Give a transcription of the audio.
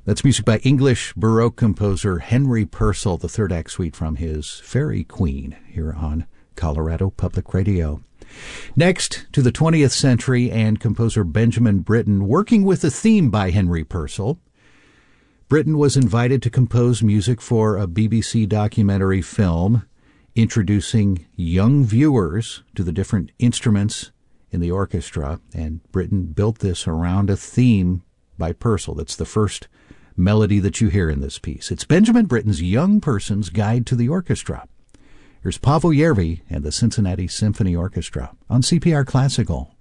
That's music by English Baroque composer Henry Purcell, the third act suite from his Fairy Queen here on Colorado Public Radio. Next, to the 20th century and composer Benjamin Britten, working with a theme by Henry Purcell. Britten was invited to compose music for a BBC documentary film introducing young viewers to the different instruments in the orchestra, and Britten built this around a theme by Purcell. That's the first melody that you hear in this piece. It's Benjamin Britten's Young Person's Guide to the Orchestra. Here's Paavo Järvi and the Cincinnati Symphony Orchestra on CPR Classical.